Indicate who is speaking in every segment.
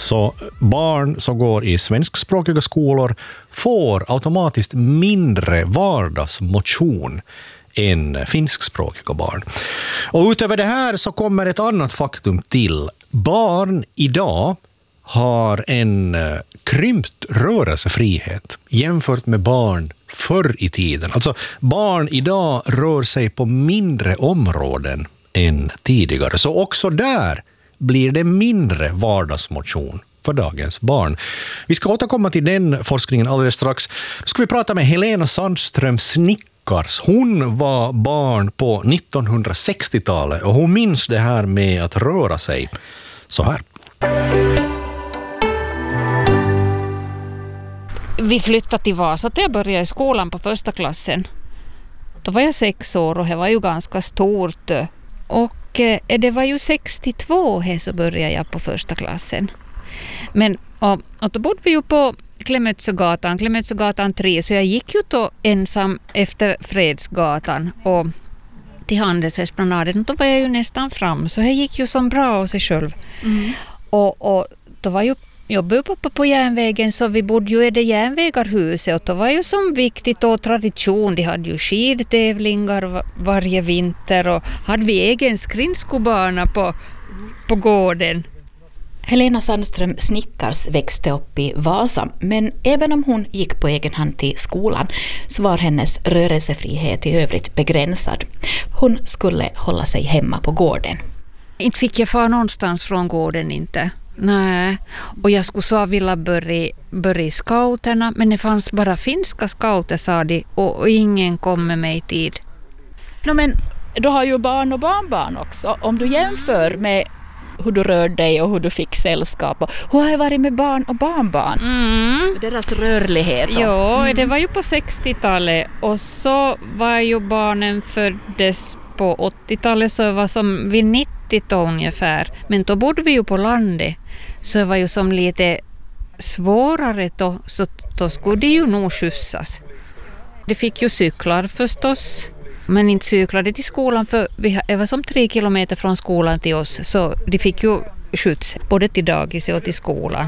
Speaker 1: Så barn som går i svenskspråkiga skolor får automatiskt mindre vardagsmotion än finskspråkiga barn. Och utöver det här så kommer ett annat faktum till. Barn idag har en krympt rörelsefrihet jämfört med barn förr i tiden. Alltså barn idag rör sig på mindre områden än tidigare. Så också där blir det mindre vardagsmotion för dagens barn. Vi ska återkomma till den forskningen alldeles strax. Då ska vi prata med Helena Sandström Snickars. Hon var barn på 1960-talet och hon minns det här med att röra sig så här.
Speaker 2: Vi flyttade till Vasa och jag började i skolan på första klassen. Då var jag 6 år och det var ju ganska stort. Och det var ju 62 så började jag på första klassen. Men och då bodde vi ju på Klemetsögatan 3, så jag gick ju då ensam efter Fredsgatan och till Handelsesplanaden. Då var jag ju nästan fram, så jag gick ju som bra av sig själv. Mm. Och då var ju jobbade pappa på järnvägen, så vi bodde ju i det järnvägarhuset och det var ju som viktigt och tradition. De hade ju skidtävlingar varje vinter och hade vi egen skridskobana på gården.
Speaker 3: Helena Sandström Snickars växte upp i Vasa, men även om hon gick på egen hand till skolan så var hennes rörelsefrihet i övrigt begränsad. Hon skulle hålla sig hemma på gården.
Speaker 2: Inte fick jag fara någonstans från gården inte. Nej, och jag skulle så vilja börja i scouterna, men det fanns bara finska scouter, sa de, och ingen kom med mig i tid.
Speaker 3: Men du har ju barn och barnbarn också. Om du jämför med hur du rör dig och hur du fick sällskap, och hur har jag varit med barn och barnbarn? Deras rörlighet.
Speaker 2: Ja, det var ju på 60-talet och så var ju barnen föddes på 80-talet, så var som vid 90 ungefär. Men då bodde vi ju på landet, så det var ju som lite svårare då, så då skulle det ju nog skjutsas. Det fick ju cyklar förstås, men inte cyklade till skolan, för det var som 3 kilometer från skolan till oss, så de fick ju skjuts både till dagis och till skolan.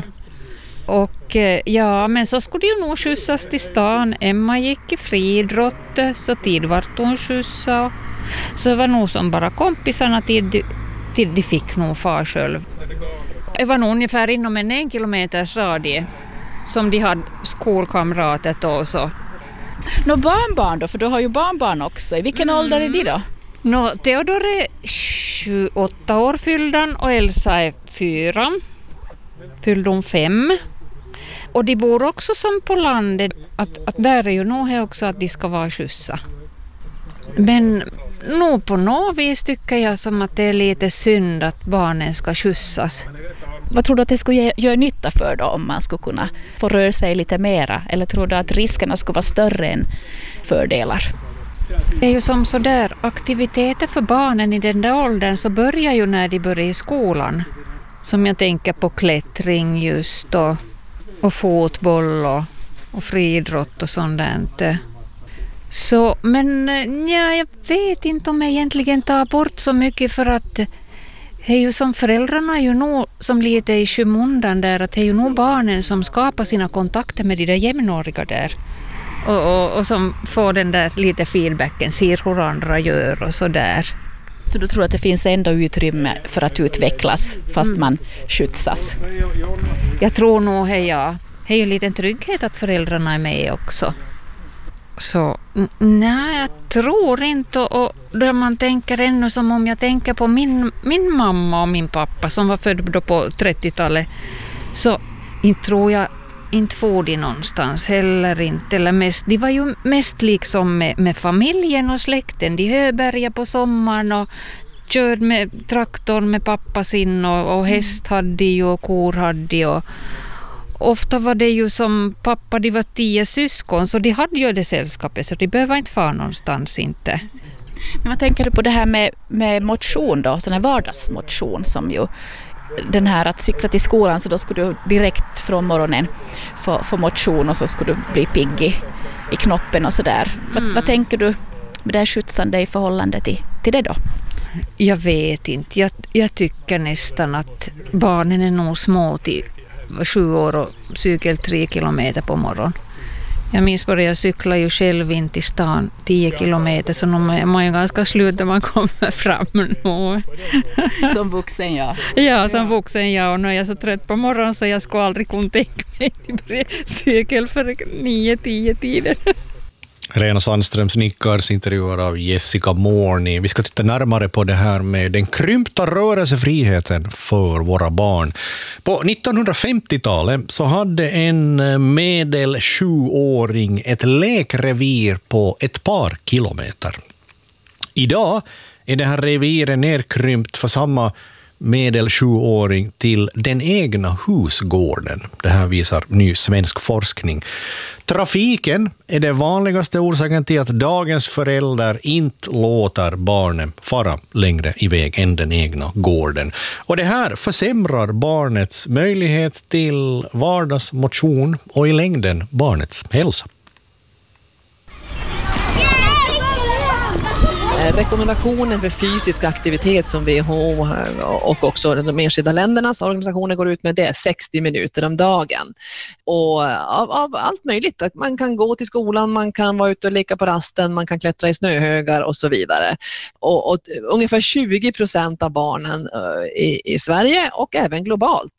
Speaker 2: Och ja, men så skulle det ju nog skjutsas till stan. Emma gick i friidrott, så tid vart hon skjutsade. Så det var nog som bara kompisarna till de fick nog far själv. Det var nog ungefär inom en 1 kilometers radie som de hade skolkamrater då. Så.
Speaker 3: Barnbarn då, för du har ju barnbarn också. I vilken ålder är de då?
Speaker 2: Theodor är 28 år fylld och Elsa är 4. Fyllde hon 5. Och de bor också som på landet. Att där är ju nog också att de ska vara skjutsa. Men nog på något vis tycker jag som att det är lite synd att barnen ska skjutsas.
Speaker 3: Vad tror du att det skulle göra nytta för då, om man skulle kunna få röra sig lite mera? Eller tror du att riskerna skulle vara större än fördelar?
Speaker 2: Det är ju som så där, aktiviteter för barnen i den där åldern så börjar ju när de börjar i skolan. Som jag tänker på klättring just och fotboll och friidrott och sånt där. Så, men ja, jag vet inte om jag egentligen tar bort så mycket, för att det är ju som föräldrarna är ju nog som lite i skymundan där, att det är ju nog barnen som skapar sina kontakter med de där jämnåriga där. Och som får den där lite feedbacken, ser hur andra gör och så där.
Speaker 3: Så du tror att det finns ändå utrymme för att utvecklas fast man skjutsas?
Speaker 2: Jag tror nog det är ju en liten trygghet att föräldrarna är med också. Så nej, jag tror inte, och då man tänker ännu som om jag tänker på min mamma och min pappa som var född på 30-talet, så inte tror jag inte får de någonstans heller inte, eller mest, de var ju mest liksom med familjen och släkten, de höbergade på sommaren och körde med traktorn med pappa sin och häst hade de och kor hade de och ofta var det ju som pappa, de var 10 syskon, så de hade ju det sällskapet, så de behöver inte fara någonstans inte.
Speaker 3: Men vad tänker du på det här med motion då, sån här vardagsmotion, som ju den här att cykla till skolan, så då skulle du direkt från morgonen få motion och så skulle du bli pigg i knoppen och sådär. Vad tänker du med det här skjutsande i förhållande till det då?
Speaker 2: Jag vet inte, jag tycker nästan att barnen är nog små till var 7 år och cykel 3 kilometer på morgonen. Jag minns bara, jag cyklar ju själv in till stan 10 kilometer, så man är ganska slut när man kommer fram nu.
Speaker 3: Som vuxen, ja.
Speaker 2: Ja, som vuxen, ja. Och nu är jag så trött på morgonen så jag skulle aldrig kunna tänka mig till cykel för 9-10 tider.
Speaker 1: Rena Sandströms Nickars intervjuar av Jessica Morni. Vi ska titta närmare på det här med den krympta rörelsefriheten för våra barn. På 1950-talet så hade en medel 7-åring ett lekrevir på ett par kilometer. Idag är det här reviret nerkrympt för samma medel 7-åring till den egna husgården. Det här visar ny svensk forskning. Trafiken är det vanligaste orsaken till att dagens föräldrar inte låter barnen fara längre iväg än den egna gården. Och det här försämrar barnets möjlighet till vardagsmotion och i längden barnets hälsa.
Speaker 4: Rekommendationen för fysisk aktivitet som WHO och också de enskilda ländernas organisationer går ut med, det är 60 minuter om dagen. Och av allt möjligt. Man kan gå till skolan, man kan vara ute och leka på rasten, man kan klättra i snöhögar och så vidare. Och ungefär 20% av barnen i Sverige och även globalt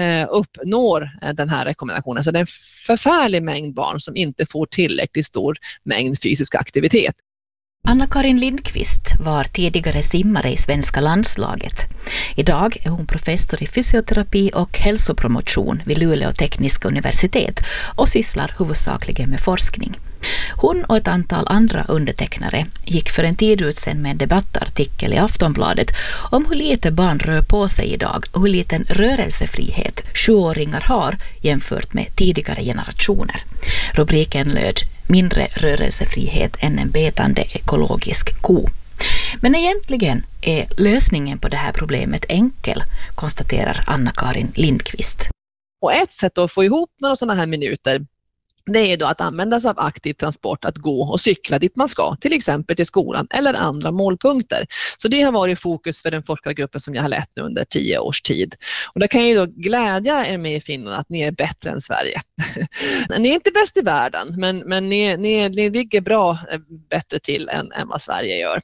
Speaker 4: uppnår den här rekommendationen. Så det är en förfärlig mängd barn som inte får tillräckligt stor mängd fysisk aktivitet.
Speaker 3: Anna-Karin Lindqvist var tidigare simmare i svenska landslaget. Idag är hon professor i fysioterapi och hälsopromotion vid Luleå tekniska universitet och sysslar huvudsakligen med forskning. Hon och ett antal andra undertecknare gick för en tid ut sen med en debattartikel i Aftonbladet om hur lite barn rör på sig idag och hur liten rörelsefrihet 7-åringar har jämfört med tidigare generationer. Rubriken löd "Mindre rörelsefrihet än en betande ekologisk ko". Men egentligen är lösningen på det här problemet enkel, konstaterar Anna-Karin Lindqvist.
Speaker 4: Och ett sätt att få ihop några sådana här minuter, det är då att använda sig av aktiv transport, att gå och cykla dit man ska, till exempel till skolan eller andra målpunkter. Så det har varit fokus för den forskargruppen som jag har lett nu under 10 års tid. Och det kan ju då glädja er med i Finland att ni är bättre än Sverige. Ni är inte bäst i världen, men ni ligger bra bättre till än vad Sverige gör.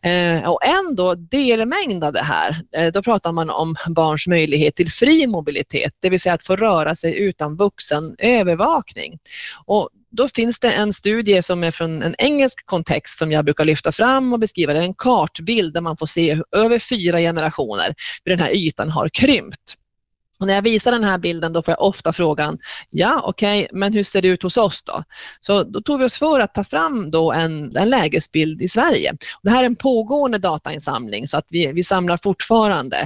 Speaker 4: Och ändå delmängd av det här, då pratar man om barns möjlighet till fri mobilitet, det vill säga att få röra sig utan vuxen övervakning. Och då finns det en studie som är från en engelsk kontext som jag brukar lyfta fram och beskriva. Det är en kartbild där man får se över 4 generationer hur den här ytan har krympt. Och när jag visar den här bilden då får jag ofta frågan, ja okej, men hur ser det ut hos oss då? Så då tog vi oss för att ta fram då en lägesbild i Sverige. Och det här är en pågående datainsamling så att vi samlar fortfarande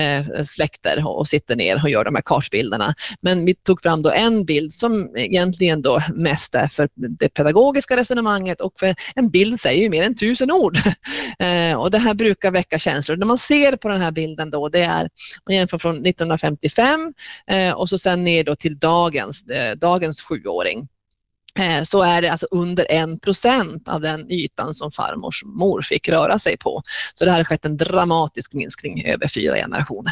Speaker 4: släkter och sitter ner och gör de här kartbilderna. Men vi tog fram då en bild som egentligen då mest är för det pedagogiska resonemanget, och för en bild säger ju mer än 1000 ord. Och det här brukar väcka känslor. När man ser på den här bilden då, det är man jämför från 1955 och så sen ner då till dagens 7-åring. Så är det alltså under 1% av den ytan som farmors mor fick röra sig på. Så det här har skett en dramatisk minskning över 4 generationer.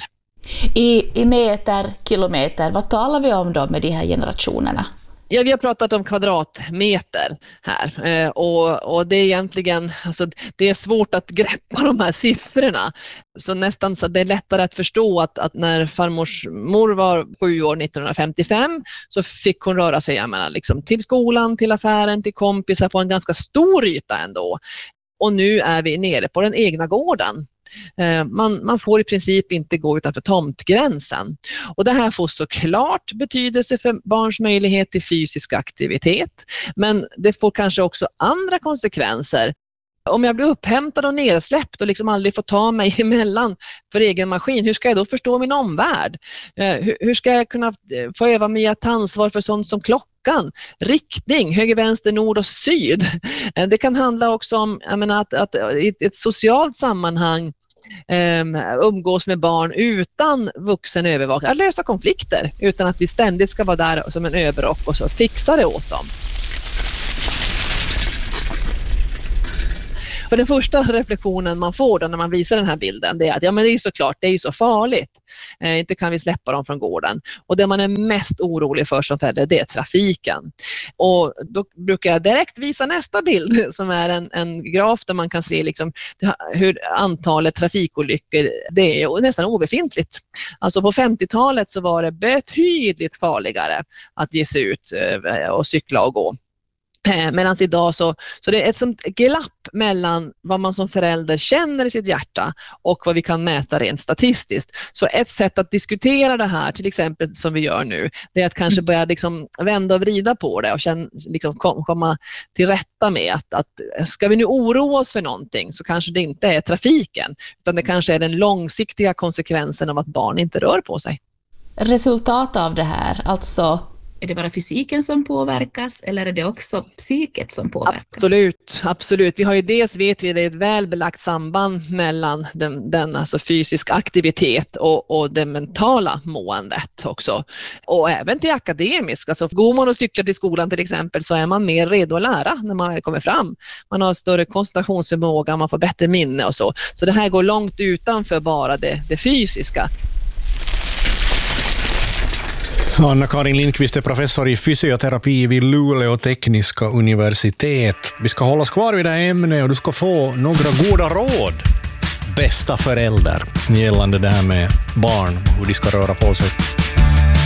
Speaker 3: I meter, kilometer, vad talar vi om då med de här generationerna?
Speaker 4: Ja, vi har pratat om kvadratmeter här och det är egentligen, alltså, det är svårt att greppa de här siffrorna. Så nästan så det är lättare att förstå att när farmors mor var 7 år 1955 så fick hon röra sig, jag menar, liksom, till skolan, till affären, till kompisar på en ganska stor yta ändå. Och nu är vi nere på den egna gården. Man får i princip inte gå utanför tomtgränsen. Och det här får såklart betydelse för barns möjlighet till fysisk aktivitet. Men det får kanske också andra konsekvenser. Om jag blir upphämtad och nedsläppt och liksom aldrig får ta mig emellan för egen maskin, hur ska jag då förstå min omvärld? Hur ska jag kunna få öva mig att ta ansvar för sånt som klockan, riktning, höger, vänster, nord och syd? Det kan handla också om, jag menar, att i ett socialt sammanhang umgås med barn utan vuxen övervakning, att lösa konflikter utan att vi ständigt ska vara där som en överrock och så fixa det åt dem. För den första reflektionen man får då när man visar den här bilden, det är att ja, men det är såklart, det är ju så farligt. Inte kan vi släppa dem från gården. Och det man är mest orolig för som förälder, det är trafiken. Och då brukar jag direkt visa nästa bild som är en graf där man kan se liksom hur antalet trafikolyckor, det är nästan obefintligt. Alltså på 50-talet så var det betydligt farligare att ge sig ut och cykla och gå. Medan idag så det är ett sånt glapp mellan vad man som förälder känner i sitt hjärta och vad vi kan mäta rent statistiskt. Så ett sätt att diskutera det här, till exempel som vi gör nu, det är att kanske börja liksom vända och vrida på det och liksom komma till rätta med att ska vi nu oroa oss för någonting så kanske det inte är trafiken, utan det kanske är den långsiktiga konsekvensen av att barn inte rör på sig.
Speaker 3: Resultat av det här, alltså
Speaker 5: är det bara fysiken som påverkas eller är det också psyket som påverkas?
Speaker 4: Absolut. Vi har ju dels vet vi det är ett välbelagt samband mellan den alltså fysisk aktivitet och det mentala måendet också. Och även till akademisk. Alltså går man och cyklar till skolan till exempel så är man mer redo att lära när man kommer fram. Man har större koncentrationsförmåga, man får bättre minne och så. Så det här går långt utanför bara det fysiska.
Speaker 1: Anna-Karin Lindqvist är professor i fysioterapi vid Luleå tekniska universitet. Vi ska hålla oss kvar vid det här ämnet och du ska få några goda råd, bästa förälder, gällande det här med barn och hur de ska röra på sig.